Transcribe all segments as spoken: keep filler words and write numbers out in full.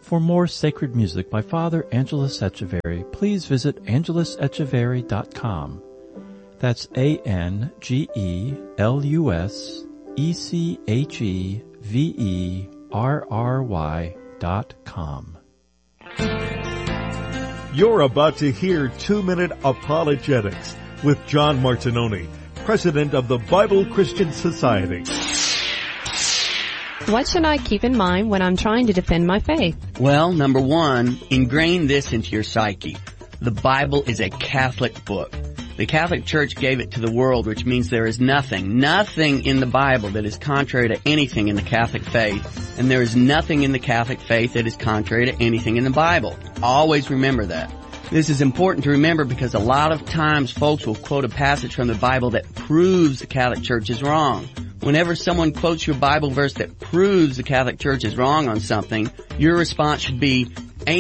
For more sacred music by Father Angelus Echeverry, please visit angelus echeverry dot com. That's A N G E L U S E C H E V E R R Y dot com. You're about to hear Two-Minute Apologetics with John Martinoni, President of the Bible Christian Society. What should I keep in mind when I'm trying to defend my faith? Well, number one, ingrain this into your psyche. The Bible is a Catholic book. The Catholic Church gave it to the world, which means there is nothing, nothing in the Bible that is contrary to anything in the Catholic faith, and there is nothing in the Catholic faith that is contrary to anything in the Bible. Always remember that. This is important to remember because a lot of times folks will quote a passage from the Bible that proves the Catholic Church is wrong. Whenever someone quotes you a Bible verse that proves the Catholic Church is wrong on something, your response should be,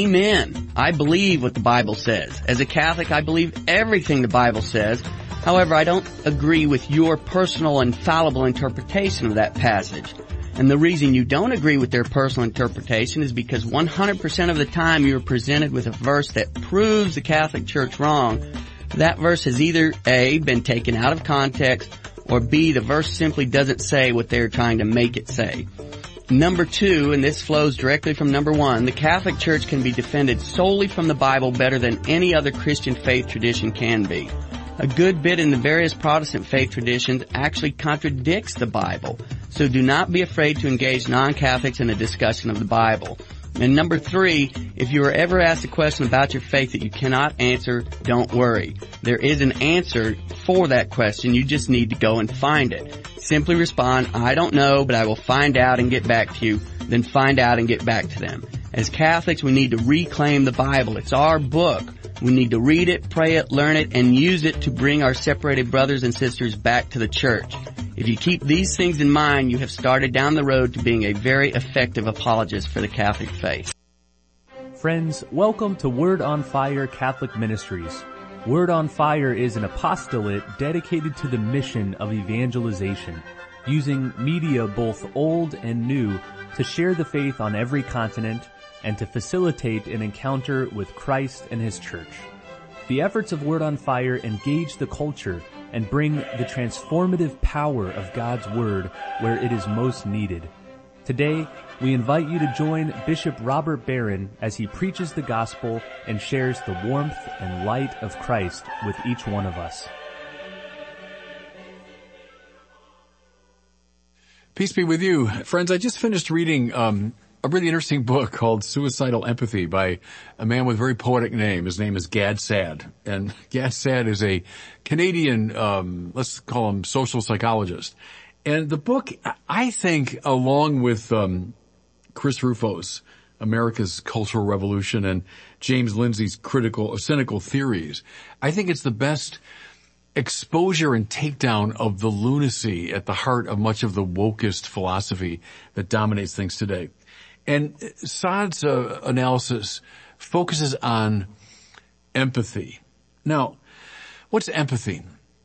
Amen. I believe what the Bible says. As a Catholic, I believe everything the Bible says. However, I don't agree with your personal infallible interpretation of that passage. And the reason you don't agree with their personal interpretation is because one hundred percent of the time you're presented with a verse that proves the Catholic Church wrong, that verse has either A, been taken out of context, or B, the verse simply doesn't say what they're trying to make it say. Number two, and this flows directly from number one, the Catholic Church can be defended solely from the Bible better than any other Christian faith tradition can be. A good bit in the various Protestant faith traditions actually contradicts the Bible, so do not be afraid to engage non-Catholics in a discussion of the Bible. And number three, if you are ever asked a question about your faith that you cannot answer, don't worry. There is an answer for that question. You just need to go and find it. Simply respond, I don't know, but I will find out and get back to you. Then find out and get back to them. As Catholics, we need to reclaim the Bible. It's our book. We need to read it, pray it, learn it, and use it to bring our separated brothers and sisters back to the church. If you keep these things in mind, you have started down the road to being a very effective apologist for the Catholic faith. Friends, welcome to Word on Fire Catholic Ministries. Word on Fire is an apostolate dedicated to the mission of evangelization, using media both old and new to share the faith on every continent and to facilitate an encounter with Christ and His Church. The efforts of Word on Fire engage the culture and bring the transformative power of God's Word where it is most needed. Today, we invite you to join Bishop Robert Barron as he preaches the gospel and shares the warmth and light of Christ with each one of us. Peace be with you. Friends, I just finished reading um a really interesting book called Suicidal Empathy by a man with a very poetic name. His name is Gad Saad. And Gad Saad is a Canadian, um, let's call him social psychologist. And the book, I think, along with um, Chris Rufo's America's Cultural Revolution and James Lindsay's critical or cynical theories, I think it's the best exposure and takedown of the lunacy at the heart of much of the wokest philosophy that dominates things today. And Saad's uh, analysis focuses on empathy. Now, what's empathy?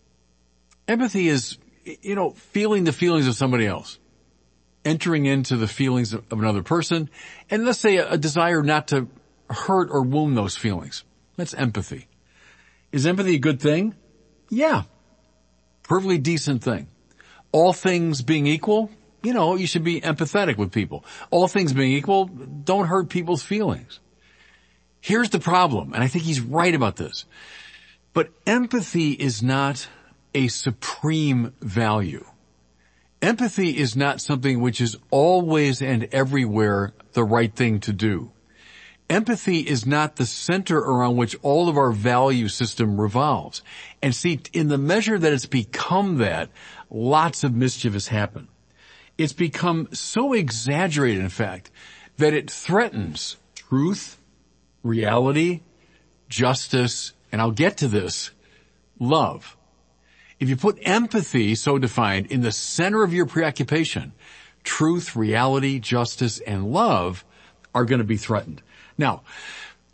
Empathy is, you know, feeling the feelings of somebody else, entering into the feelings of another person, and let's say a, a desire not to hurt or wound those feelings. That's empathy. Is empathy a good thing? Yeah. Perfectly decent thing. All things being equal, you know, you should be empathetic with people. All things being equal, don't hurt people's feelings. Here's the problem, and I think he's right about this. But empathy is not a supreme value. Empathy is not something which is always and everywhere the right thing to do. Empathy is not the center around which all of our value system revolves. And see, in the measure that it's become that, lots of mischief has happened. It's become so exaggerated, in fact, that it threatens truth, reality, justice, and I'll get to this, love. If you put empathy, so defined, in the center of your preoccupation, truth, reality, justice, and love are going to be threatened. Now,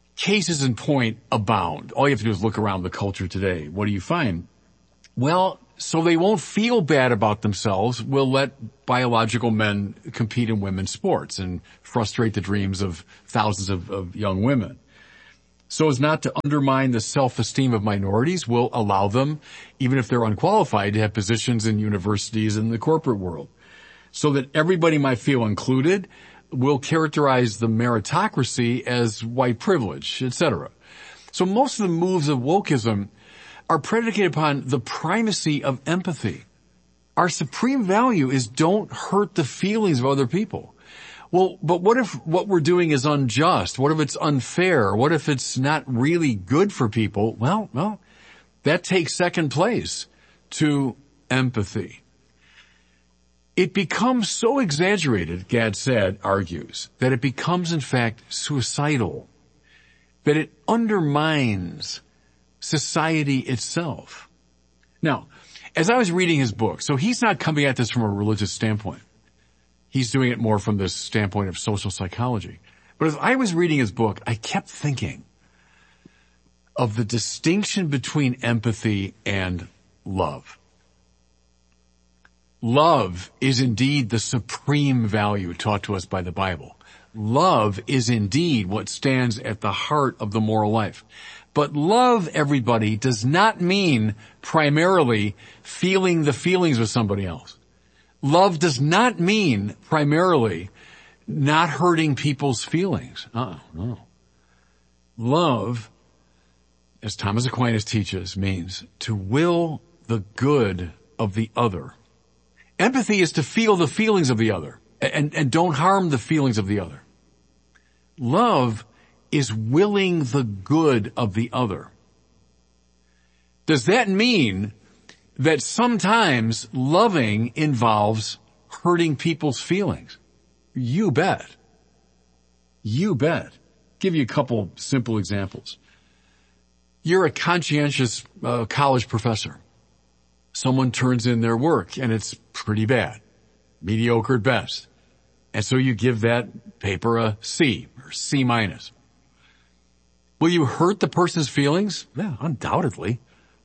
cases in point abound. All you have to do is look around the culture today. What do you find? Well, so they won't feel bad about themselves, will let biological men compete in women's sports and frustrate the dreams of thousands of, of young women. So as not to undermine the self-esteem of minorities, will allow them, even if they're unqualified, to have positions in universities and the corporate world. So that everybody might feel included, will characterize the meritocracy as white privilege, et cetera. So most of the moves of wokeism are predicated upon the primacy of empathy. Our supreme value is don't hurt the feelings of other people. Well, but what if what we're doing is unjust? What if it's unfair? What if it's not really good for people? Well, well, that takes second place to empathy. It becomes so exaggerated, Gad Saad argues, that it becomes in fact suicidal, that it undermines society itself. Now, as I was reading his book, so he's not coming at this from a religious standpoint. He's doing it more from this standpoint of social psychology. But as I was reading his book, I kept thinking of the distinction between empathy and love. Love is indeed the supreme value taught to us by the Bible. Love is indeed what stands at the heart of the moral life. But love, everybody, does not mean primarily feeling the feelings of somebody else. Love does not mean primarily not hurting people's feelings. Uh-uh, no. Love, as Thomas Aquinas teaches, means to will the good of the other. Empathy is to feel the feelings of the other and, and don't harm the feelings of the other. Love is willing the good of the other. Does that mean that sometimes loving involves hurting people's feelings? You bet. You bet. Give you a couple simple examples. You're a conscientious uh, college professor. Someone turns in their work and it's pretty bad, mediocre at best. And so you give that paper a C or C minus. Will you hurt the person's feelings? Yeah, undoubtedly.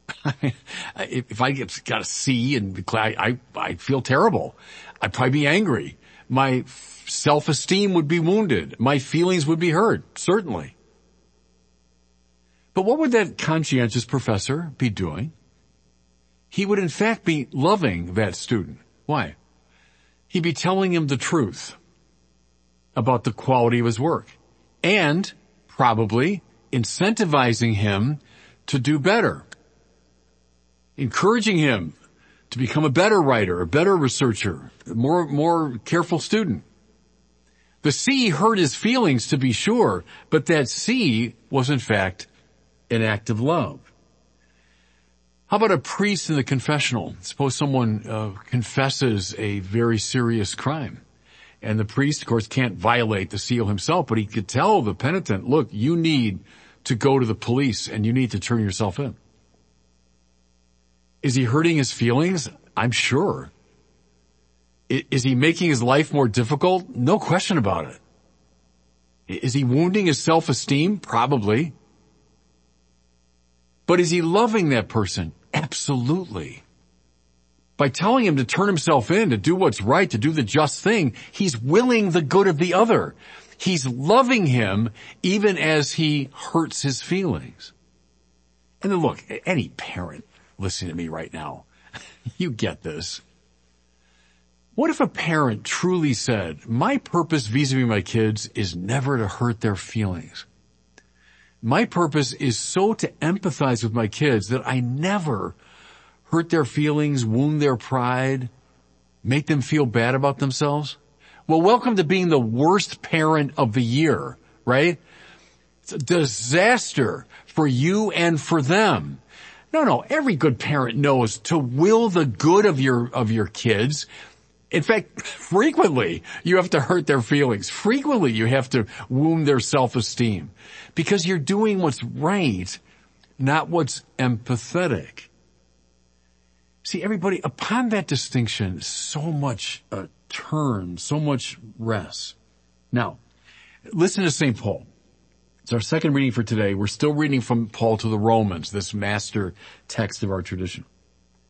If I get, got a C and I, I, I feel terrible. I'd probably be angry. My self-esteem would be wounded. My feelings would be hurt, certainly. But what would that conscientious professor be doing? He would in fact be loving that student. Why? He'd be telling him the truth about the quality of his work and probably incentivizing him to do better, encouraging him to become a better writer, a better researcher, a more, more careful student. The C hurt his feelings, to be sure, but that C was in fact an act of love. How about a priest in the confessional? Suppose someone uh, confesses a very serious crime. And the priest, of course, can't violate the seal himself, but he could tell the penitent, look, you need to go to the police and you need to turn yourself in. Is he hurting his feelings? I'm sure. Is he making his life more difficult? No question about it. Is he wounding his self-esteem? Probably. But is he loving that person? Absolutely. By telling him to turn himself in, to do what's right, to do the just thing, he's willing the good of the other. He's loving him even as he hurts his feelings. And then look, any parent listening to me right now, you get this. What if a parent truly said, my purpose vis-a-vis my kids is never to hurt their feelings. My purpose is so to empathize with my kids that I never hurt their feelings, wound their pride, make them feel bad about themselves. Well, welcome to being the worst parent of the year, right? It's a disaster for you and for them. No, no, every good parent knows to will the good of your, of your kids. In fact, frequently you have to hurt their feelings. Frequently you have to wound their self-esteem because you're doing what's right, not what's empathetic. See, everybody, upon that distinction, so much uh, turn, so much rests. Now, listen to Saint Paul. It's our second reading for today. We're still reading from Paul to the Romans, this master text of our tradition.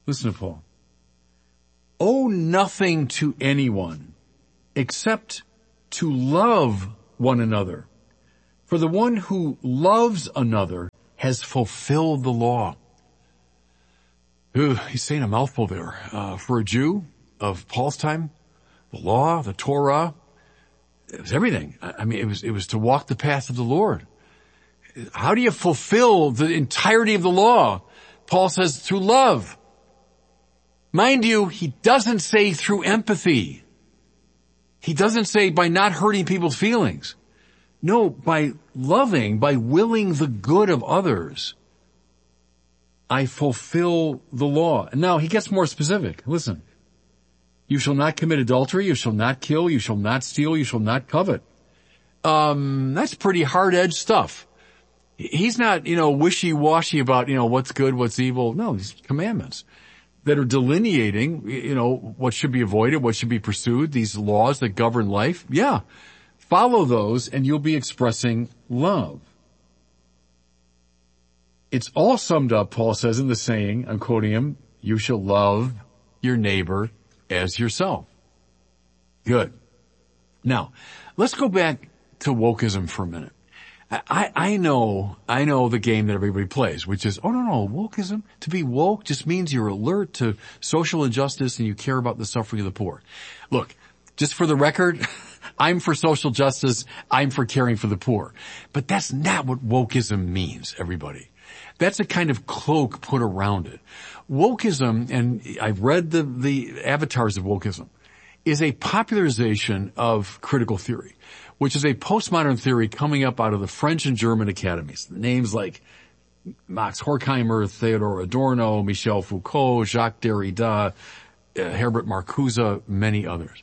Listen to Paul. Owe nothing to anyone except to love one another. For the one who loves another has fulfilled the law. Ooh, he's saying a mouthful there. Uh, for a Jew of Paul's time, the law, the Torah, it was everything. I mean, it was, it was to walk the path of the Lord. How do you fulfill the entirety of the law? Paul says through love. Mind you, he doesn't say through empathy. He doesn't say by not hurting people's feelings. No, by loving, by willing the good of others, I fulfill the law. And now he gets more specific. Listen. You shall not commit adultery, you shall not kill, you shall not steal, you shall not covet. Um, that's pretty hard-edged stuff. He's not, you know, wishy-washy about, you know, what's good, what's evil. No, these commandments that are delineating, you know, what should be avoided, what should be pursued, these laws that govern life. Yeah. Follow those and you'll be expressing love. It's all summed up, Paul says in the saying, I'm quoting him, you shall love your neighbor as yourself. Good. Now, let's go back to wokeism for a minute. I, I know, I know the game that everybody plays, which is, oh no, no, wokeism, to be woke just means you're alert to social injustice and you care about the suffering of the poor. Look, just for the record, I'm for social justice, I'm for caring for the poor. But that's not what wokeism means, everybody. That's a kind of cloak put around it. Wokeism, and I've read the, the avatars of wokeism, is a popularization of critical theory, which is a postmodern theory coming up out of the French and German academies. Names like Max Horkheimer, Theodore Adorno, Michel Foucault, Jacques Derrida, uh, Herbert Marcuse, many others.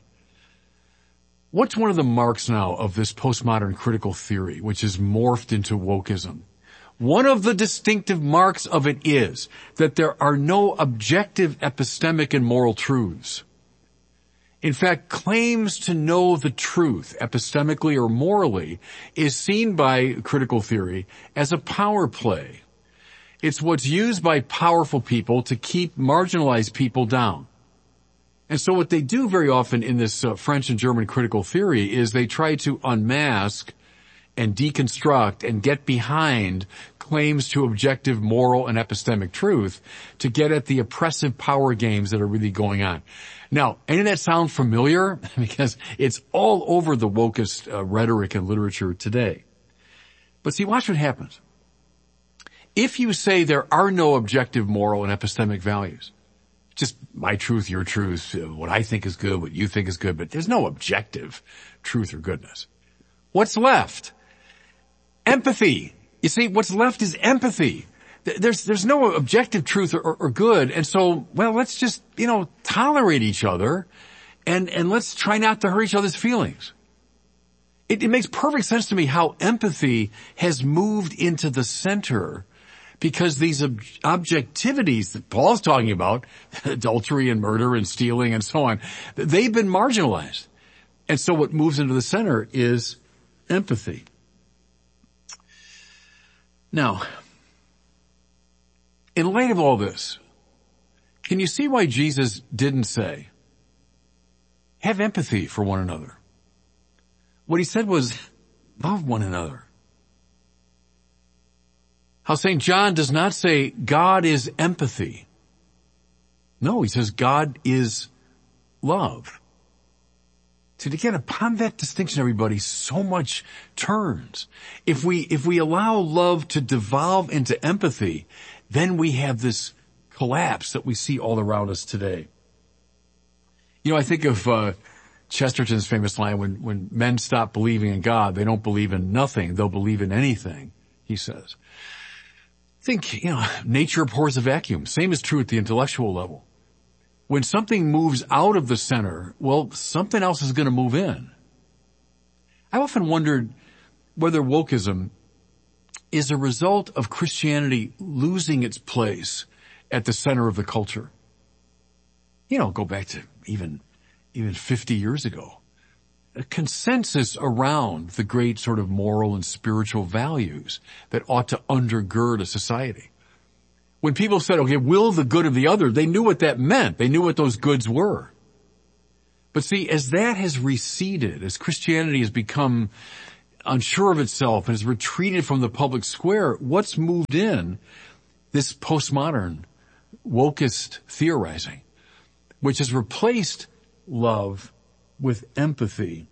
What's one of the marks now of this postmodern critical theory, which is morphed into wokeism? One of the distinctive marks of it is that there are no objective epistemic and moral truths. In fact, claims to know the truth, epistemically or morally, is seen by critical theory as a power play. It's what's used by powerful people to keep marginalized people down. And so what they do very often in this uh, French and German critical theory is they try to unmask and deconstruct and get behind claims to objective moral and epistemic truth to get at the oppressive power games that are really going on. Now, any of that sound familiar? Because it's all over the wokest uh, rhetoric and literature today. But see, watch what happens. If you say there are no objective moral and epistemic values, just my truth, your truth, what I think is good, what you think is good, but there's no objective truth or goodness. What's left? Empathy. You see, what's left is empathy. There's, there's no objective truth or, or, or good. And so, well, let's just, you know, tolerate each other and, and let's try not to hurt each other's feelings. It, it makes perfect sense to me how empathy has moved into the center because these ob- objectivities that Paul's talking about, adultery and murder and stealing and so on, they've been marginalized. And so what moves into the center is empathy. Now, in light of all this, can you see why Jesus didn't say, have empathy for one another? What he said was, love one another. How Saint John does not say, God is empathy. No, he says, God is love. So again, upon that distinction, everybody, so much turns. If we, if we allow love to devolve into empathy, then we have this collapse that we see all around us today. You know, I think of, uh, Chesterton's famous line, when, when men stop believing in God, they don't believe in nothing, they'll believe in anything, he says. I think, you know, nature abhors a vacuum. Same is true at the intellectual level. When something moves out of the center, well, something else is going to move in. I often wondered whether wokeism is a result of Christianity losing its place at the center of the culture. You know, go back to even, even fifty years ago. A consensus around the great sort of moral and spiritual values that ought to undergird a society. When people said, okay, will the good of the other, they knew what that meant. They knew what those goods were. But see, as that has receded, as Christianity has become unsure of itself and has retreated from the public square, what's moved in? This postmodern, wokeist theorizing, which has replaced love with empathy.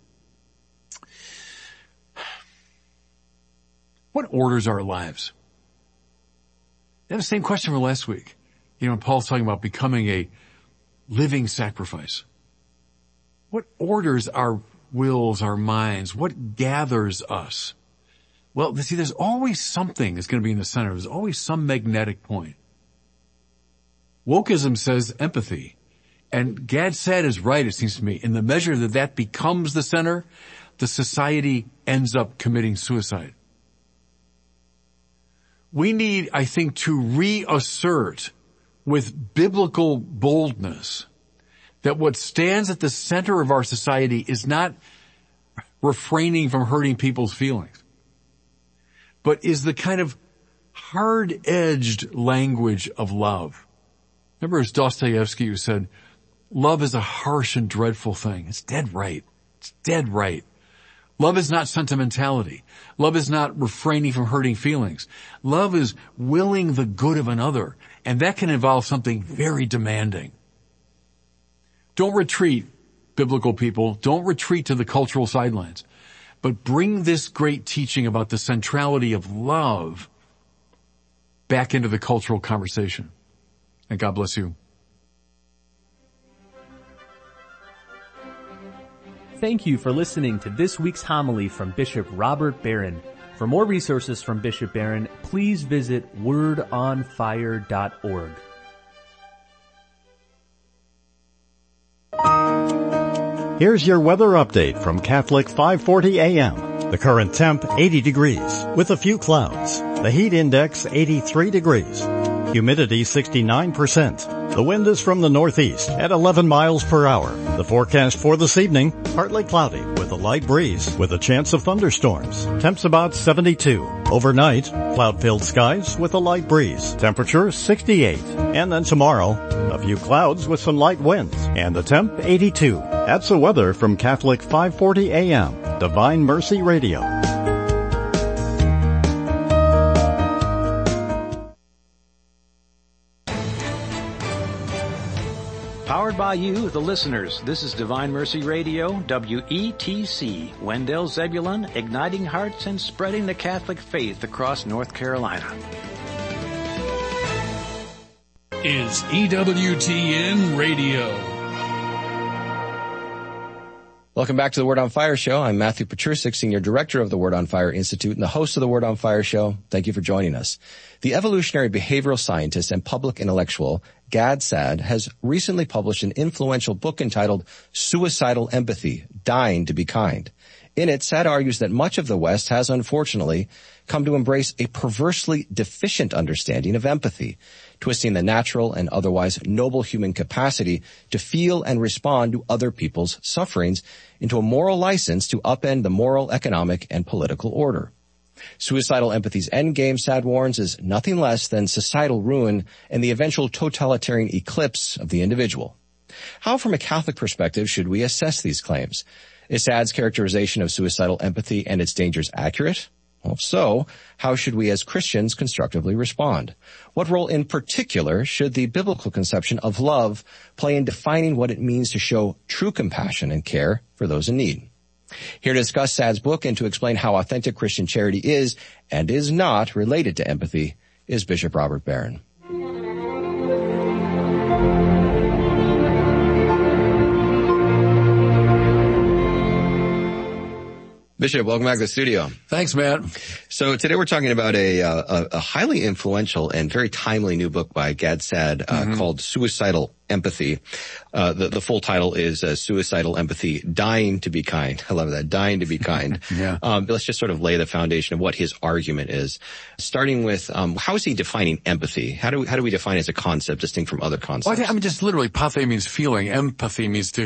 What orders our lives? I had the same question from last week. You know, Paul's talking about becoming a living sacrifice. What orders our wills, our minds? What gathers us? Well, see, there's always something that's going to be in the center. There's always some magnetic point. Wokeism says empathy. And Gad Saad is right, it seems to me. In the measure that that becomes the center, the society ends up committing suicide. We need, I think, to reassert with biblical boldness that what stands at the center of our society is not refraining from hurting people's feelings, but is the kind of hard-edged language of love. Remember, it was Dostoevsky who said, love is a harsh and dreadful thing. It's dead right. It's dead right. Love is not sentimentality. Love is not refraining from hurting feelings. Love is willing the good of another, and that can involve something very demanding. Don't retreat, biblical people. Don't retreat to the cultural sidelines, but bring this great teaching about the centrality of love back into the cultural conversation. And God bless you. Thank you for listening to this week's homily from Bishop Robert Barron. For more resources from Bishop Barron, please visit word on fire dot org. Here's your weather update from Catholic five forty A M. The current temp, eighty degrees, with a few clouds. The heat index, eighty-three degrees. Humidity, sixty-nine percent. The wind is from the northeast at eleven miles per hour. The forecast for this evening, partly cloudy with a light breeze with a chance of thunderstorms. Temps about seventy-two. Overnight, cloud-filled skies with a light breeze. Temperature sixty-eight. And then tomorrow, a few clouds with some light winds. And the temp eighty-two. That's the weather from Catholic five forty A M, Divine Mercy Radio. Powered by you, the listeners. This is Divine Mercy Radio, W E T C, Wendell Zebulon, igniting hearts and spreading the Catholic faith across North Carolina. Is E W T N Radio. Welcome back to the Word on Fire Show. I'm Matthew Petrusik, Senior Director of the Word on Fire Institute and the host of the Word on Fire Show. Thank you for joining us. The evolutionary behavioral scientist and public intellectual Gad Saad has recently published an influential book entitled Suicidal Empathy, Dying to be Kind. In it, Saad argues that much of the West has, unfortunately, come to embrace a perversely deficient understanding of empathy, twisting the natural and otherwise noble human capacity to feel and respond to other people's sufferings into a moral license to upend the moral, economic, and political order. Suicidal empathy's endgame, Saad warns, is nothing less than societal ruin and the eventual totalitarian eclipse of the individual. How, from a Catholic perspective, should we assess these claims? Is Saad's characterization of suicidal empathy and its dangers accurate? Well, if so, how should we as Christians constructively respond? What role in particular should the biblical conception of love play in defining what it means to show true compassion and care for those in need? Here to discuss Saad's book and to explain how authentic Christian charity is and is not related to empathy is Bishop Robert Barron. Bishop, welcome back to the studio. Thanks, Matt. So today we're talking about a, a, a highly influential and very timely new book by Gad Saad uh, mm-hmm. called Suicidal Empathy. Uh, the, the full title is uh, Suicidal Empathy, Dying to be Kind. I love that, Dying to be Kind. yeah. Um, but let's just sort of lay the foundation of what his argument is. Starting with, um, how is he defining empathy? How do we, how do we define it as a concept distinct from other concepts? Well, I, think, I mean, just literally, pathe means feeling. Empathy means to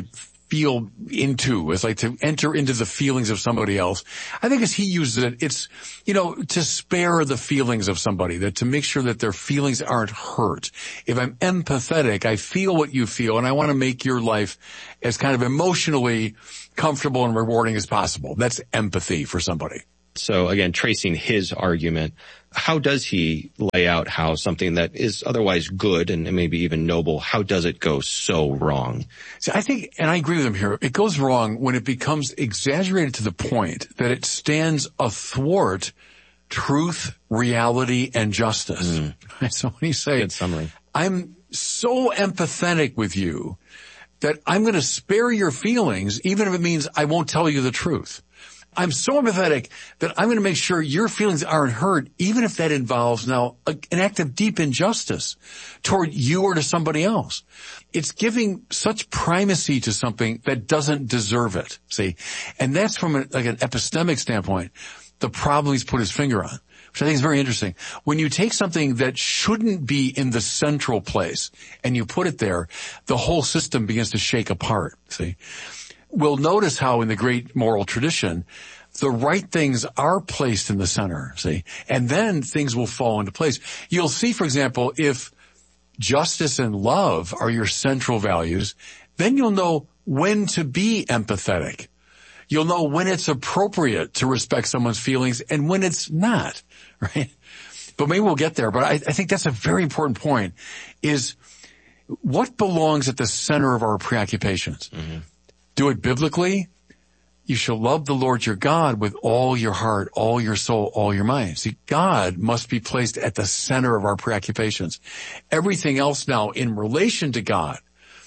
feel into, it's like to enter into the feelings of somebody else. I think as he uses it, it's, you know, to spare the feelings of somebody, that to make sure that their feelings aren't hurt. If I'm empathetic, I feel what you feel, and I want to make your life as kind of emotionally comfortable and rewarding as possible. That's empathy for somebody. So again, tracing his argument, how does he lay out how something that is otherwise good and maybe even noble, how does it go so wrong? See, I think, and I agree with him here, it goes wrong when it becomes exaggerated to the point that it stands athwart truth, reality, and justice. Mm. So when you say, good summary. I'm so empathetic with you that I'm going to spare your feelings, even if it means I won't tell you the truth. I'm so empathetic that I'm going to make sure your feelings aren't hurt, even if that involves now a, an act of deep injustice toward you or to somebody else. It's giving such primacy to something that doesn't deserve it, see? And that's from a, like an epistemic standpoint, the problem he's put his finger on, which I think is very interesting. When you take something that shouldn't be in the central place and you put it there, the whole system begins to shake apart, see? We'll notice how in the great moral tradition, the right things are placed in the center, see? And then things will fall into place. You'll see, for example, if justice and love are your central values, then you'll know when to be empathetic. You'll know when it's appropriate to respect someone's feelings and when it's not, right? But maybe we'll get there. But I, I think that's a very important point, is what belongs at the center of our preoccupations. Mm-hmm. Do it biblically. You shall love the Lord your God with all your heart, all your soul, all your mind. See, God must be placed at the center of our preoccupations. Everything else now in relation to God.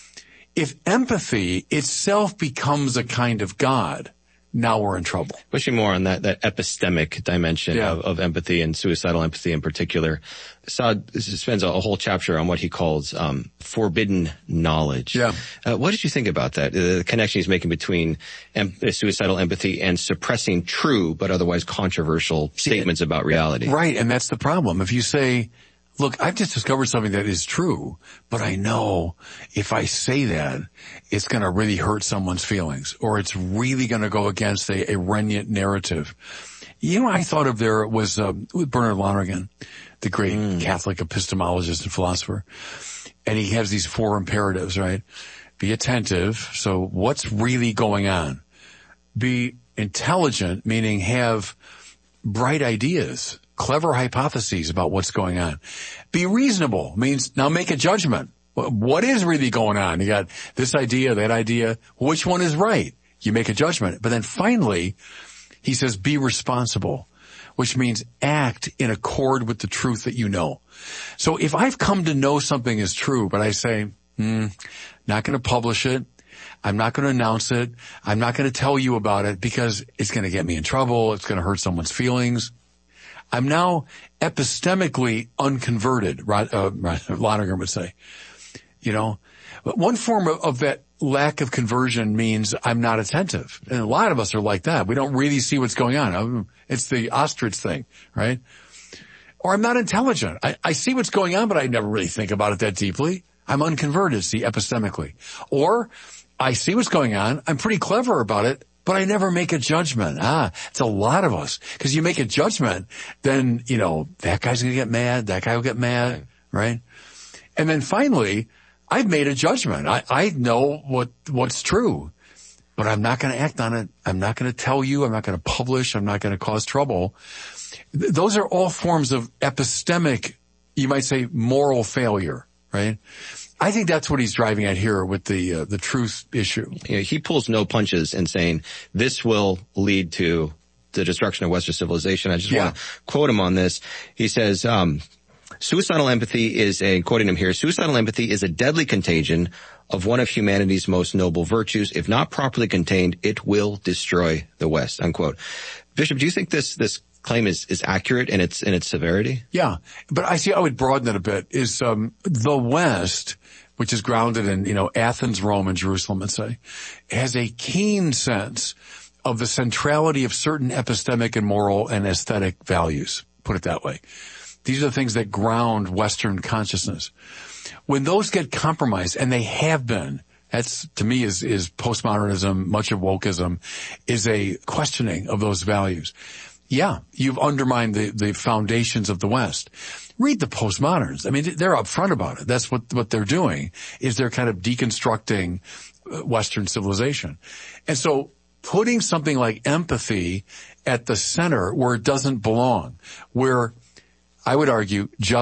If empathy itself becomes a kind of God, now we're in trouble. Pushing more on that, that epistemic dimension yeah. of, of empathy and suicidal empathy in particular. Saad spends a whole chapter on what he calls um, forbidden knowledge. Yeah. Uh, what did you think about that? The connection he's making between em- suicidal empathy and suppressing true but otherwise controversial See, statements about reality. Right, and that's the problem. If you say, look, I've just discovered something that is true, but I know if I say that, it's going to really hurt someone's feelings, or it's really going to go against a, a renient narrative. You know, I thought of there was uh, with Bernard Lonergan, the great mm. Catholic epistemologist and philosopher, and he has these four imperatives, right? Be attentive. So what's really going on? Be intelligent, meaning have bright ideas, clever hypotheses about what's going on. Be reasonable means now make a judgment. What is really going on? You got this idea, that idea. Which one is right? You make a judgment. But then finally, he says, be responsible, which means act in accord with the truth that you know. So if I've come to know something is true, but I say, hmm, not going to publish it, I'm not going to announce it, I'm not going to tell you about it because it's going to get me in trouble, it's going to hurt someone's feelings, I'm now epistemically unconverted, uh, Lonergan would say. You know, one form of, of that lack of conversion means I'm not attentive. And a lot of us are like that. We don't really see what's going on. It's the ostrich thing, right? Or I'm not intelligent. I, I see what's going on, but I never really think about it that deeply. I'm unconverted, see, epistemically. Or I see what's going on. I'm pretty clever about it, but I never make a judgment. Ah, it's a lot of us. Because you make a judgment, then, you know, that guy's going to get mad, that guy will get mad, right? And then finally, I've made a judgment. I, I know what, what's true, but I'm not going to act on it. I'm not going to tell you. I'm not going to publish. I'm not going to cause trouble. Th- those are all forms of epistemic, you might say, moral failure, right? I think that's what he's driving at here with the uh, the truth issue. Yeah, he pulls no punches in saying this will lead to the destruction of Western civilization. I just yeah. want to quote him on this. He says, um, suicidal empathy is a, quoting him here, suicidal empathy is a deadly contagion of one of humanity's most noble virtues. If not properly contained, it will destroy the West, unquote. Bishop, do you think this this claim is, is accurate in its in its severity? Yeah, but I see I would broaden it a bit. Is um, the West, which is grounded in, you know, Athens, Rome, and Jerusalem, let's say, has a keen sense of the centrality of certain epistemic and moral and aesthetic values, put it that way. These are the things that ground Western consciousness. When those get compromised, and they have been That's, to me, is, is postmodernism, much of wokeism, is a questioning of those values. Yeah, you've undermined the, the foundations of the West. Read the postmoderns. I mean, they're upfront about it. That's what, what they're doing, is they're kind of deconstructing Western civilization. And so putting something like empathy at the center where it doesn't belong, where I would argue just